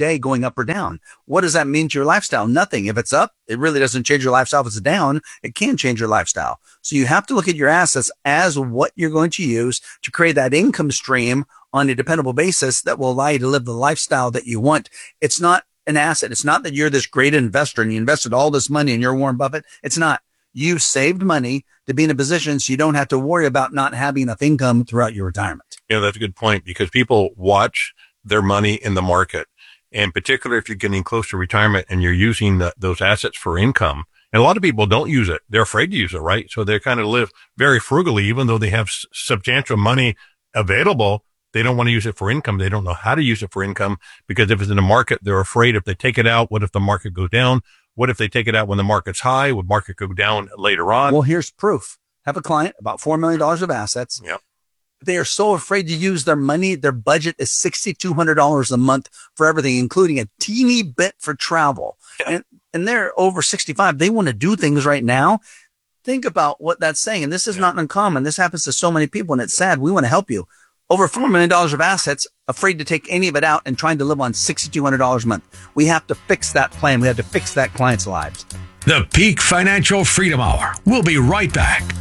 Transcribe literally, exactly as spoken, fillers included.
day going up or down. What does that mean to your lifestyle? Nothing. If it's up, it really doesn't change your lifestyle. If it's down, it can change your lifestyle. So you have to look at your assets as what you're going to use to create that income stream on a dependable basis that will allow you to live the lifestyle that you want. It's not an asset. It's not that you're this great investor and you invested all this money and you're Warren Buffett. It's not. You saved money to be in a position so you don't have to worry about not having enough income throughout your retirement. Yeah, that's a good point, because people watch their money in the market. And particularly if you're getting close to retirement and you're using the, those assets for income. And a lot of people don't use it. They're afraid to use it, right? So they kind of live very frugally, even though they have s- substantial money available. They don't want to use it for income. They don't know how to use it for income, because if it's in the market, they're afraid if they take it out, what if the market goes down? What if they take it out when the market's high? Would market go down later on? Well, here's proof. Have a client, about four million dollars of assets. Yep. They are so afraid to use their money. Their budget is six thousand two hundred dollars a month for everything, including a teeny bit for travel. Yeah. And, and they're over sixty-five. They want to do things right now. Think about what that's saying. And this is yeah. not uncommon. This happens to so many people, and it's sad. We want to help you. Over four million dollars of assets, afraid to take any of it out and trying to live on six thousand two hundred dollars a month. We have to fix that plan. We have to fix that client's lives. The Peak Financial Freedom Hour. We'll be right back.